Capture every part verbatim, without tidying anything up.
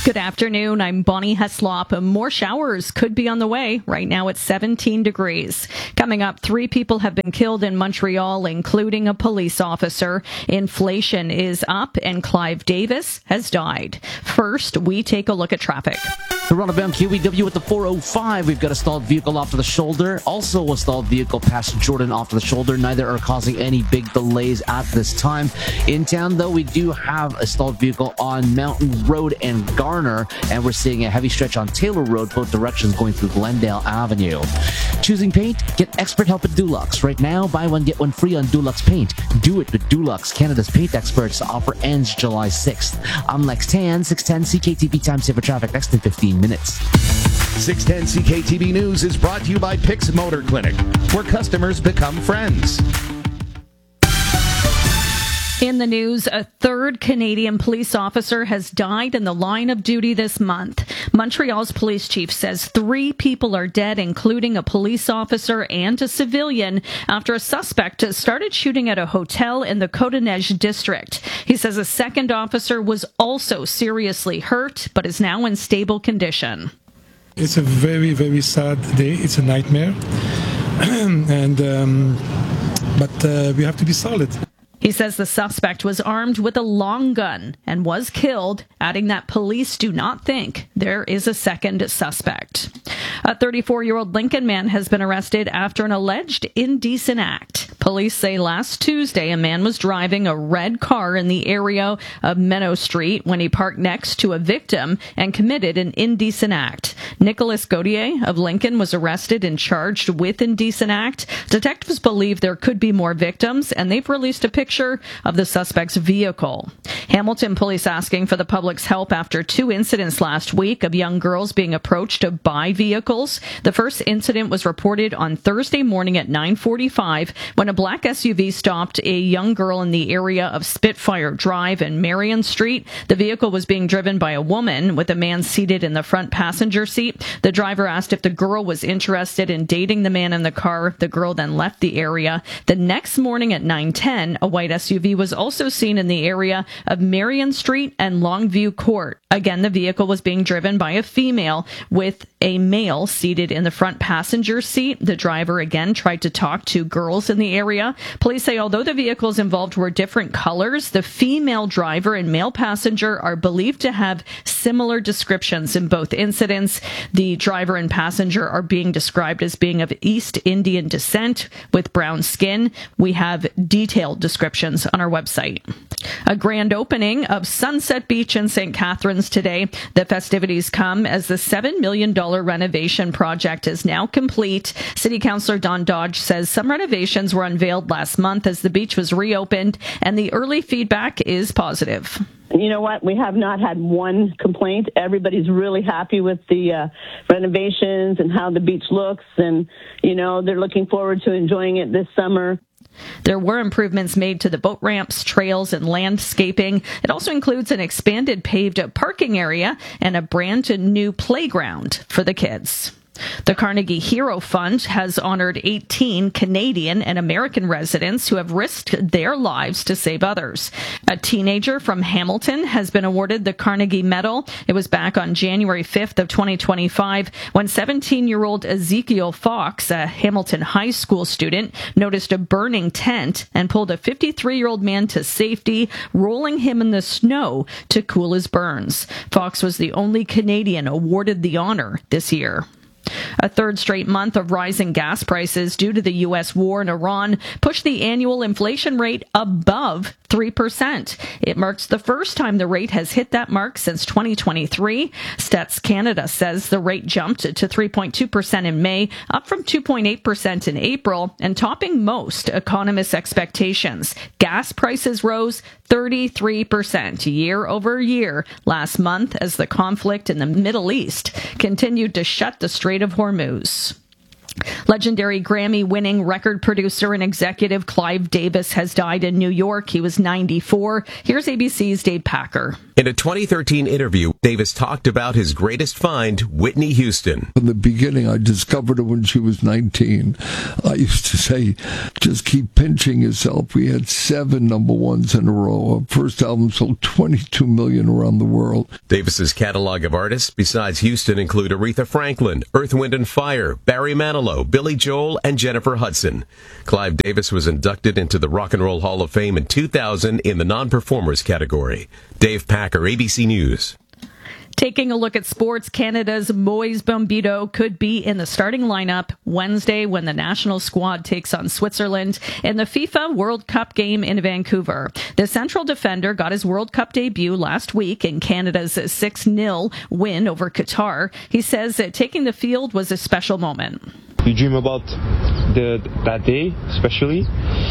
Good afternoon. I'm Bonnie Heslop. More showers could be on the way. Right now it's seventeen degrees. Coming up, three people have been killed in Montreal, including a police officer. Inflation is up and Clive Davis has died. First, we take a look at traffic. The runabout Q E W at the four oh five. We've got a stalled vehicle off to the shoulder. Also a stalled vehicle past Jordan off to the shoulder. Neither are causing any big delays at this time. In town, though, we do have a stalled vehicle on Mountain Road and Garner, and we're seeing a heavy stretch on Taylor Road, both directions going through Glendale Avenue. Choosing paint? Get expert help at Dulux. Right now, buy one, get one free on Dulux Paint. Do it with Dulux, Canada's paint experts. The offer ends July sixth. I'm Lex Tan, six ten C K T V Time Saver Traffic, next in fifteen minutes. six ten C K T V News is brought to you by Pix Motor Clinic, where customers become friends. In the news, a third Canadian police officer has died in the line of duty this month. Montreal's police chief says three people are dead, including a police officer and a civilian, after a suspect started shooting at a hotel in the Côte-des-Neiges district. He says a second officer was also seriously hurt, but is now in stable condition. It's a very, very sad day. It's a nightmare. and um, But uh, we have to be solid. He says the suspect was armed with a long gun and was killed, adding that police do not think there is a second suspect. A thirty-four-year-old Lincoln man has been arrested after an alleged indecent act. Police say last Tuesday a man was driving a red car in the area of Meadow Street when he parked next to a victim and committed an indecent act. Nicholas Gauthier of Lincoln was arrested and charged with indecent act. Detectives believe there could be more victims, and they've released a picture of the suspect's vehicle. Hamilton police asking for the public's help after two incidents last week of young girls being approached to buy vehicles. The first incident was reported on Thursday morning at nine forty-five when a black S U V stopped a young girl in the area of Spitfire Drive and Marion Street. The vehicle was being driven by a woman with a man seated in the front passenger seat. The driver asked if the girl was interested in dating the man in the car. The girl then left the area. The next morning at nine ten, a white S U V was also seen in the area of Marion Street and Longview Court. Again, the vehicle was being driven by a female with a male seated in the front passenger seat. The driver again tried to talk to girls in the area. Police say although the vehicles involved were different colors, the female driver and male passenger are believed to have similar descriptions in both incidents. The driver and passenger are being described as being of East Indian descent with brown skin. We have detailed descriptions on our website. A grand opening of Sunset Beach in Saint Catharines today. The festivities come as the seven million dollars renovation project is now complete. City Councillor Don Dodge says some renovations were unveiled last month as the beach was reopened, and the early feedback is positive. You know what? We have not had one complaint. Everybody's really happy with the uh, renovations and how the beach looks, and, you know, they're looking forward to enjoying it this summer. There were improvements made to the boat ramps, trails, and landscaping. It also includes an expanded paved parking area and a brand new playground for the kids. The Carnegie Hero Fund has honored eighteen Canadian and American residents who have risked their lives to save others. A teenager from Hamilton has been awarded the Carnegie Medal. It was back on January fifth of twenty twenty-five when seventeen-year-old Ezekiel Fox, a Hamilton High School student, noticed a burning tent and pulled a fifty-three-year-old man to safety, rolling him in the snow to cool his burns. Fox was the only Canadian awarded the honor this year. A third straight month of rising gas prices due to the U S war in Iran pushed the annual inflation rate above three percent. It marks the first time the rate has hit that mark since twenty twenty-three. Stats Canada says the rate jumped to three point two percent in May, up from two point eight percent in April, and topping most economists' expectations. Gas prices rose thirty-three percent year over year last month as the conflict in the Middle East continued to shut the Strait of Hormuz. Legendary Grammy-winning record producer and executive Clive Davis has died in New York. He was ninety-four. Here's A B C's Dave Packer. In a twenty thirteen interview, Davis talked about his greatest find, Whitney Houston. In the beginning, I discovered her when she was nineteen. I used to say, just keep pinching yourself. We had seven number ones in a row. Our first album sold twenty-two million around the world. Davis's catalog of artists, besides Houston, include Aretha Franklin, Earth, Wind and Fire, Barry Manilow, Billy Joel, and Jennifer Hudson. Clive Davis was inducted into the Rock and Roll Hall of Fame in two thousand in the non-performers category. Dave Packer, A B C News. Taking a look at sports, Canada's Moise Bombito could be in the starting lineup Wednesday when the national squad takes on Switzerland in the FIFA World Cup game in Vancouver. The central defender got his World Cup debut last week in Canada's six nil win over Qatar. He says that taking the field was a special moment. You dream about the that day, especially,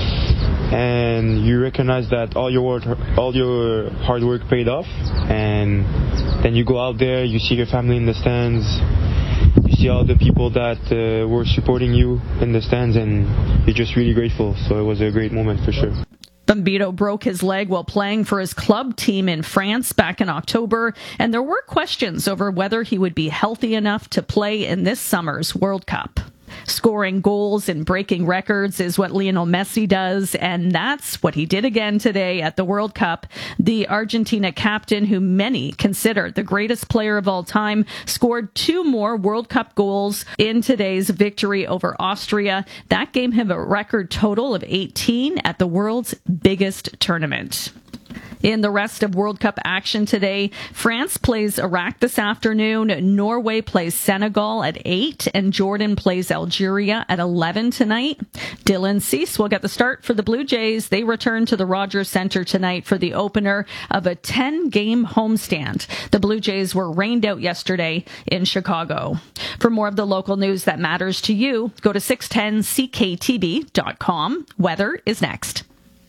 and you recognize that all your work, all your hard work paid off, and then you go out there, you see your family in the stands, you see all the people that uh, were supporting you in the stands, and you're just really grateful. So it was a great moment for sure. Bombito broke his leg while playing for his club team in France back in October, and there were questions over whether he would be healthy enough to play in this summer's World Cup. Scoring goals and breaking records is what Lionel Messi does, and that's what he did again today at the World Cup. The Argentina captain, who many consider the greatest player of all time, scored two more World Cup goals in today's victory over Austria. That gave him a record total of eighteen at the world's biggest tournament. In the rest of World Cup action today, France plays Iraq this afternoon, Norway plays Senegal at eight, and Jordan plays Algeria at eleven tonight. Dylan Cease will get the start for the Blue Jays. They return to the Rogers Centre tonight for the opener of a ten-game homestand. The Blue Jays were rained out yesterday in Chicago. For more of the local news that matters to you, go to six ten C K T B dot com. Weather is next.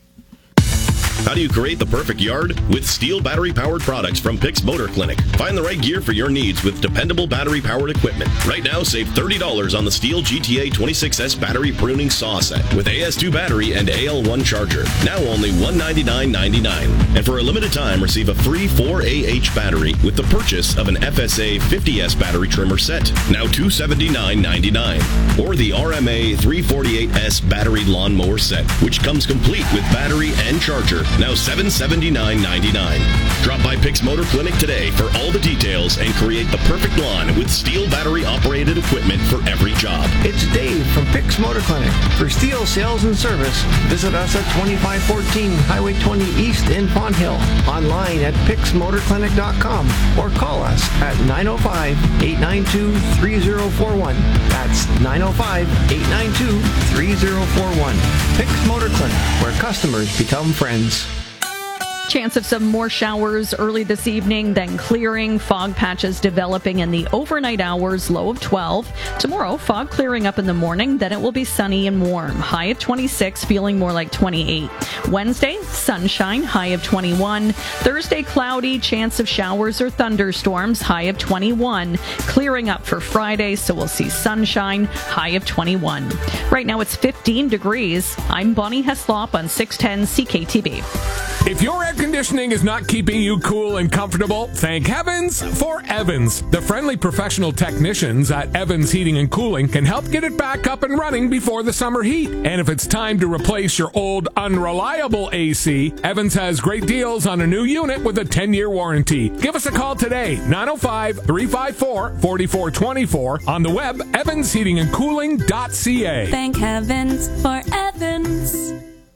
How do you create the perfect yard? With Steel battery-powered products from Pix Motor Clinic. Find the right gear for your needs with dependable battery-powered equipment. Right now, save thirty dollars on the Steel G T A twenty-six S battery pruning saw set with A S two battery and A L one charger. Now only one hundred ninety-nine ninety-nine. And for a limited time, receive a free four A H battery with the purchase of an F S A fifty S battery trimmer set. Now two hundred seventy-nine ninety-nine. Or the R M A three forty-eight S battery lawnmower set, which comes complete with battery and charger. Now seven hundred seventy-nine ninety-nine. Drop by Pix Motor Clinic today for all the details and create the perfect lawn with Steel battery-operated equipment for every job. It's Dave from Pix Motor Clinic. For Steel sales and service, visit us at twenty-five fourteen Highway twenty East in Fonthill. Online at pix motor clinic dot com or call us at nine oh five, eight nine two, three oh four one. That's nine oh five, eight nine two, three oh four one. Pix Motor Clinic, where customers become friends. Chance of some more showers early this evening, then clearing. Fog patches developing in the overnight hours, low of twelve. Tomorrow, fog clearing up in the morning, then it will be sunny and warm. High of twenty-six, feeling more like twenty-eight. Wednesday, sunshine, high of twenty-one. Thursday, cloudy, chance of showers or thunderstorms, high of twenty-one. Clearing up for Friday, so we'll see sunshine, high of twenty-one. Right now, it's fifteen degrees. I'm Bonnie Heslop on six ten C K T B. If your air conditioning is not keeping you cool and comfortable, thank heavens for Evans. The friendly professional technicians at Evans Heating and Cooling can help get it back up and running before the summer heat. And if it's time to replace your old unreliable A C, Evans has great deals on a new unit with a ten-year warranty. Give us a call today, nine oh five, three five four, four four two four, on the web, evans heating and cooling dot c a. Thank heavens for Evans.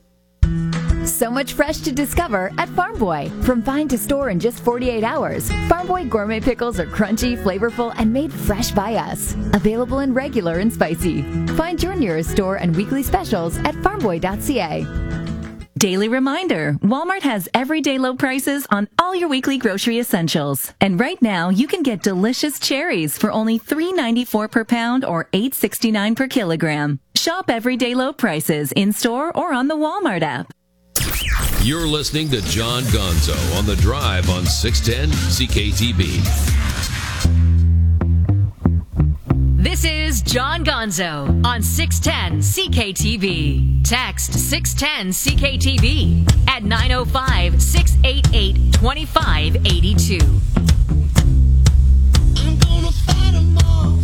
So much fresh to discover at Farm Boy. From vine to store in just forty-eight hours, Farm Boy gourmet pickles are crunchy, flavorful, and made fresh by us. Available in regular and spicy. Find your nearest store and weekly specials at farm boy dot c a. Daily reminder, Walmart has everyday low prices on all your weekly grocery essentials. And right now, you can get delicious cherries for only three ninety-four per pound or eight sixty-nine per kilogram. Shop everyday low prices in-store or on the Walmart app. You're listening to John Gonzo on The Drive on six ten C K T B. This is John Gonzo on six ten C K T V. Text six ten C K T V at nine oh five, six eight eight, two five eight two. I'm gonna fight 'em all.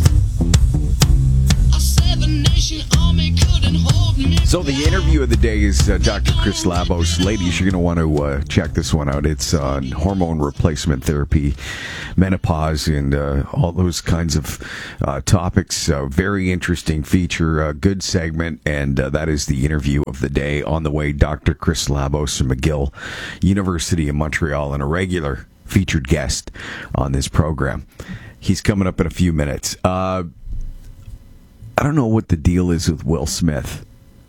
A seven-nation army couldn't hold me. So the interview of the day is uh, Doctor Chris Labos. Ladies, you're going to want to uh, check this one out. It's on hormone replacement therapy, menopause, and uh, all those kinds of uh, topics. Uh, very interesting feature, uh, good segment, and uh, that is the interview of the day. On the way, Doctor Chris Labos from McGill University in Montreal, and a regular featured guest on this program. He's coming up in a few minutes. Uh, I don't know what the deal is with Will Smith.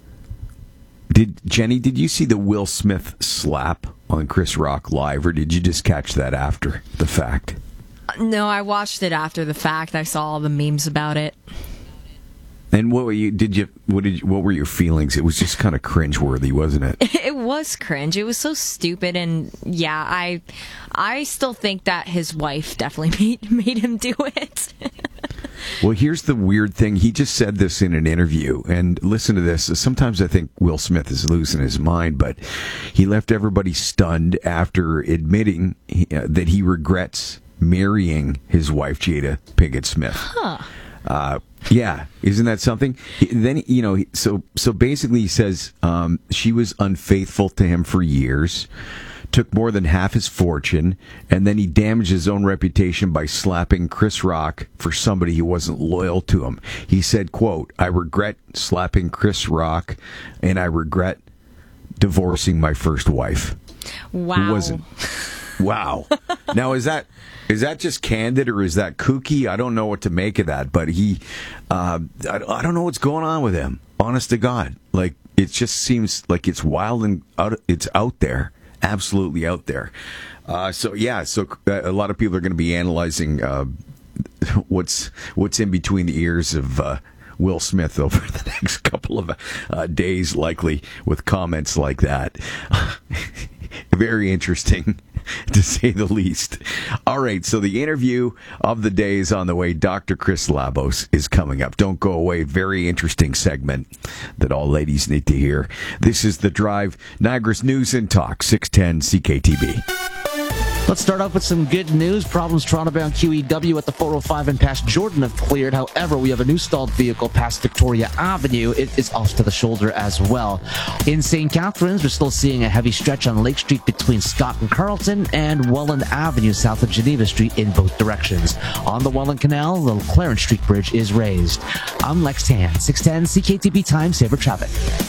Did Jenny, did you see the Will Smith slap on Chris Rock live, or did you just catch that after the fact? No, I watched it after the fact. I saw all the memes about it. And what were you? Did you? What did? You, what were your feelings? It was just kind of cringeworthy, wasn't it? It was cringe. It was so stupid, and yeah, I, I still think that his wife definitely made made him do it. Well, here's the weird thing. He just said this in an interview, and listen to this. Sometimes I think Will Smith is losing his mind, but he left everybody stunned after admitting he, uh, that he regrets marrying his wife, Jada Pinkett Smith. Huh. Uh, yeah, isn't that something? He, then, you know, so so basically he says um, she was unfaithful to him for years, took more than half his fortune, and then he damaged his own reputation by slapping Chris Rock for somebody who wasn't loyal to him. He said, quote, "I regret slapping Chris Rock, and I regret divorcing my first wife." Wow. Who wasn't. Wow. Now, is that is that just candid, or is that kooky? I don't know what to make of that, but he, uh, I, I don't know what's going on with him. Honest to God, like it just seems like it's wild and out. It's out there, absolutely out there. Uh, so yeah, so a lot of people are going to be analyzing uh, what's what's in between the ears of Uh, Will Smith over the next couple of uh, days, likely with comments like that. Very interesting, to say the least. All right, so the interview of the day is on the way. Doctor Chris Labos is coming up. Don't go away. Very interesting segment that all ladies need to hear. This is The Drive, Niagara's News and Talk, six ten C K T V. Let's start off with some good news. Problems Toronto-bound Q E W at the four oh five and past Jordan have cleared. However, we have a new stalled vehicle past Victoria Avenue. It is off to the shoulder as well. In Saint Catharines, we're still seeing a heavy stretch on Lake Street between Scott and Carlton, and Welland Avenue south of Geneva Street in both directions. On the Welland Canal, the Clarence Street Bridge is raised. I'm Lex Tan, six ten C K T V Time Saver Traffic.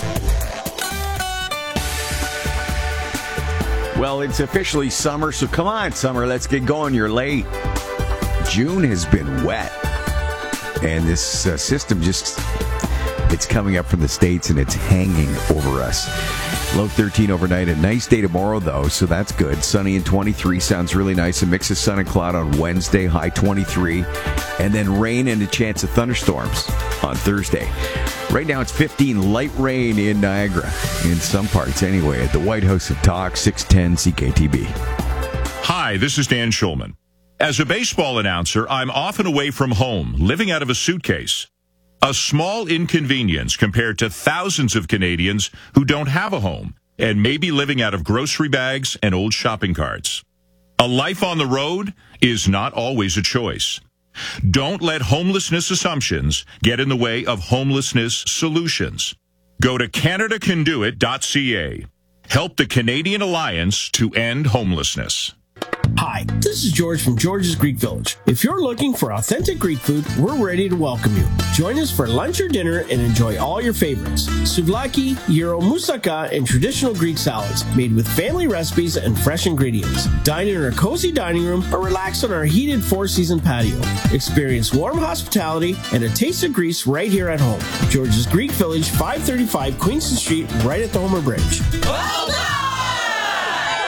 Well, it's officially summer, so come on, summer, let's get going. You're late. June has been wet, and this uh, system just, it's coming up from the States, and it's hanging over us. Low thirteen overnight. A nice day tomorrow, though, so that's good. Sunny and twenty-three sounds really nice. A mix of sun and cloud on Wednesday, high twenty-three, and then rain and a chance of thunderstorms on Thursday. Right now it's fifteen, light rain in Niagara, in some parts anyway, at the White House of Talk, six ten C K T V. Hi, this is Dan Schulman. As a baseball announcer, I'm often away from home, living out of a suitcase. A small inconvenience compared to thousands of Canadians who don't have a home and may be living out of grocery bags and old shopping carts. A life on the road is not always a choice. Don't let homelessness assumptions get in the way of homelessness solutions. Go to Canada Can Do It dot C A. Help the Canadian Alliance to end homelessness. Hi, this is George from George's Greek Village. If you're looking for authentic Greek food, we're ready to welcome you. Join us for lunch or dinner and enjoy all your favorites. Souvlaki, gyro, moussaka, and traditional Greek salads made with family recipes and fresh ingredients. Dine in our cozy dining room or relax on our heated four-season patio. Experience warm hospitality and a taste of Greece right here at home. George's Greek Village, five thirty-five Queenston Street, right at the Homer Bridge. Well done!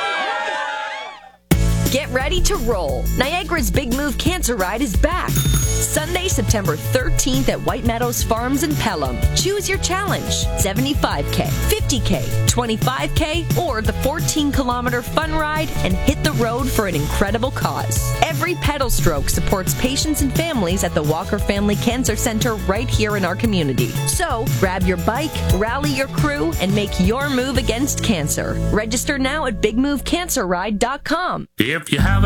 Get ready to roll. Niagara's Big Move Cancer Ride is back. Sunday, September thirteenth at White Meadows Farms in Pelham. Choose your challenge, seventy-five K, fifty K, twenty-five K, or the fourteen kilometer fun ride, and hit the road for an incredible cause. Every pedal stroke supports patients and families at the Walker Family Cancer Center right here in our community. So, grab your bike, rally your crew, and make your move against cancer. Register now at big move cancer ride dot com. If you have